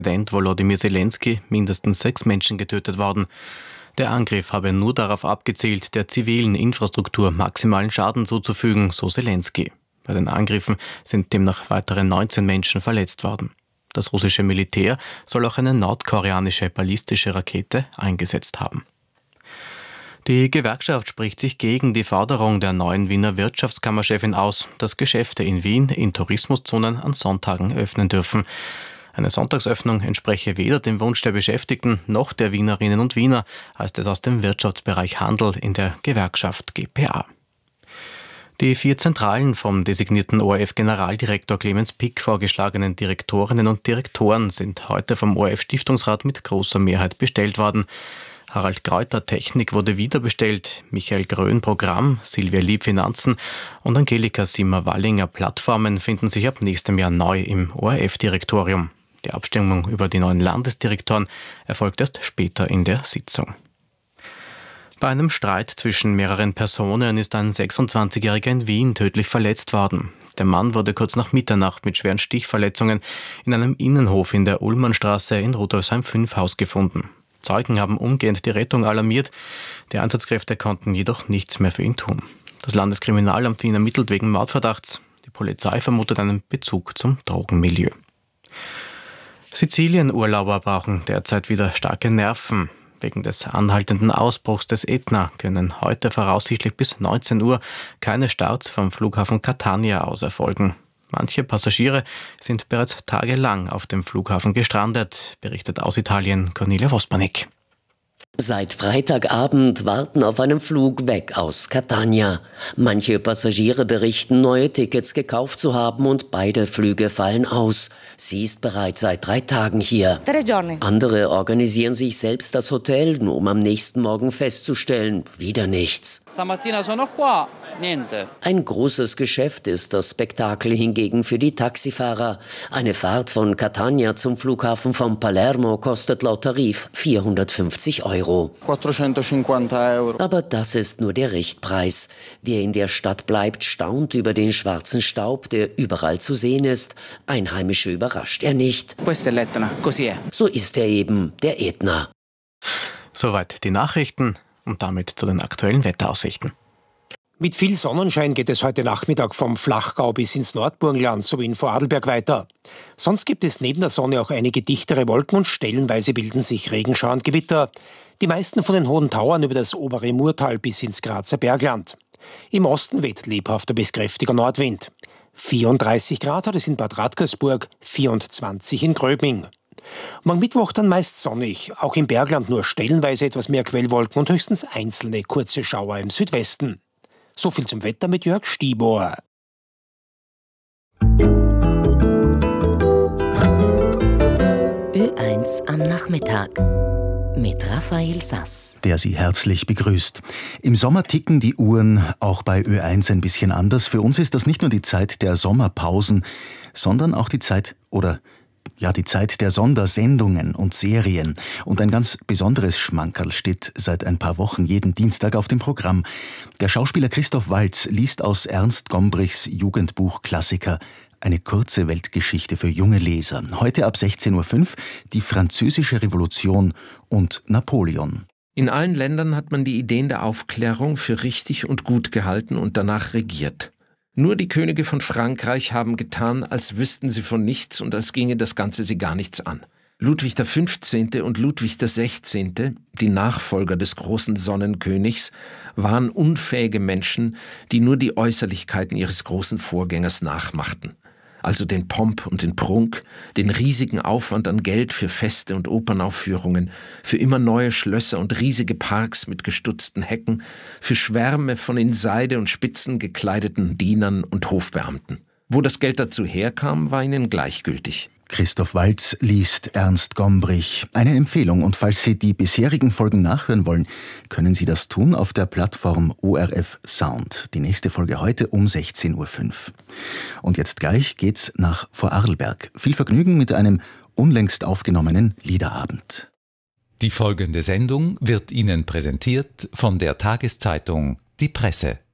Präsident Volodymyr Zelensky mindestens 6 Menschen getötet worden. Der Angriff habe nur darauf abgezielt, der zivilen Infrastruktur maximalen Schaden zuzufügen, so Zelensky. Bei den Angriffen sind demnach weitere 19 Menschen verletzt worden. Das russische Militär soll auch eine nordkoreanische ballistische Rakete eingesetzt haben. Die Gewerkschaft spricht sich gegen die Forderung der neuen Wiener Wirtschaftskammerchefin aus, dass Geschäfte in Wien in Tourismuszonen an Sonntagen öffnen dürfen. Eine Sonntagsöffnung entspreche weder dem Wunsch der Beschäftigten noch der Wienerinnen und Wiener, heißt es aus dem Wirtschaftsbereich Handel in der Gewerkschaft GPA. Die 4 Zentralen vom designierten ORF-Generaldirektor Clemens Pick vorgeschlagenen Direktorinnen und Direktoren sind heute vom ORF-Stiftungsrat mit großer Mehrheit bestellt worden. Harald Greuter Technik wurde wiederbestellt, Michael Grön Programm, Silvia Lieb Finanzen und Angelika Simmer-Wallinger Plattformen finden sich ab nächstem Jahr neu im ORF-Direktorium. Die Abstimmung über die neuen Landesdirektoren erfolgt erst später in der Sitzung. Bei einem Streit zwischen mehreren Personen ist ein 26-Jähriger in Wien tödlich verletzt worden. Der Mann wurde kurz nach Mitternacht mit schweren Stichverletzungen in einem Innenhof in der Ullmannstraße in Rudolfsheim 5 Haus gefunden. Zeugen haben umgehend die Rettung alarmiert. Die Einsatzkräfte konnten jedoch nichts mehr für ihn tun. Das Landeskriminalamt Wien ermittelt wegen Mordverdachts. Die Polizei vermutet einen Bezug zum Drogenmilieu. Sizilien-Urlauber brauchen derzeit wieder starke Nerven. Wegen des anhaltenden Ausbruchs des Ätna können heute voraussichtlich bis 19 Uhr keine Starts vom Flughafen Catania aus erfolgen. Manche Passagiere sind bereits tagelang auf dem Flughafen gestrandet, berichtet aus Italien Cornelia Vospanek. Seit Freitagabend warten auf einen Flug weg aus Catania. Manche Passagiere berichten, neue Tickets gekauft zu haben und beide Flüge fallen aus. Sie ist bereits seit 3 Tagen hier. Andere organisieren sich selbst das Hotel, nur um am nächsten Morgen festzustellen, wieder nichts. Ein großes Geschäft ist das Spektakel hingegen für die Taxifahrer. Eine Fahrt von Catania zum Flughafen von Palermo kostet laut Tarif 450 €. Aber das ist nur der Richtpreis. Wer in der Stadt bleibt, staunt über den schwarzen Staub, der überall zu sehen ist. Einheimische überrascht er nicht. So ist er eben, der Ätna. Soweit die Nachrichten und damit zu den aktuellen Wetteraussichten. Mit viel Sonnenschein geht es heute Nachmittag vom Flachgau bis ins Nordburgenland sowie in Vorarlberg weiter. Sonst gibt es neben der Sonne auch einige dichtere Wolken und stellenweise bilden sich Regenschauer und Gewitter. Die meisten von den hohen Tauern über das obere Murtal bis ins Grazer Bergland. Im Osten weht lebhafter bis kräftiger Nordwind. 34 Grad hat es in Bad Radkersburg, 24 in Gröbming. Morgen Mittwoch dann meist sonnig, auch im Bergland nur stellenweise etwas mehr Quellwolken und höchstens einzelne kurze Schauer im Südwesten. So viel zum Wetter mit Jörg Stieber. Ö1 am Nachmittag mit Raphael Sass, der Sie herzlich begrüßt. Im Sommer ticken die Uhren auch bei Ö1 ein bisschen anders. Für uns ist das nicht nur die Zeit der Sommerpausen, sondern auch die Zeit der Sondersendungen und Serien. Und ein ganz besonderes Schmankerl steht seit ein paar Wochen jeden Dienstag auf dem Programm. Der Schauspieler Christoph Waltz liest aus Ernst Gombrichs Jugendbuch-Klassiker eine kurze Weltgeschichte für junge Leser. Heute ab 16:05 Uhr die Französische Revolution und Napoleon. In allen Ländern hat man die Ideen der Aufklärung für richtig und gut gehalten und danach regiert. Nur die Könige von Frankreich haben getan, als wüssten sie von nichts und als ginge das Ganze sie gar nichts an. Ludwig XV. Und Ludwig XVI., die Nachfolger des großen Sonnenkönigs, waren unfähige Menschen, die nur die Äußerlichkeiten ihres großen Vorgängers nachmachten. Also den Pomp und den Prunk, den riesigen Aufwand an Geld für Feste und Opernaufführungen, für immer neue Schlösser und riesige Parks mit gestutzten Hecken, für Schwärme von in Seide und Spitzen gekleideten Dienern und Hofbeamten. Wo das Geld dazu herkam, war ihnen gleichgültig. Christoph Waltz liest Ernst Gombrich. Eine Empfehlung, und falls Sie die bisherigen Folgen nachhören wollen, können Sie das tun auf der Plattform ORF Sound. Die nächste Folge heute um 16:05 Uhr. Und jetzt gleich geht's nach Vorarlberg. Viel Vergnügen mit einem unlängst aufgenommenen Liederabend. Die folgende Sendung wird Ihnen präsentiert von der Tageszeitung Die Presse.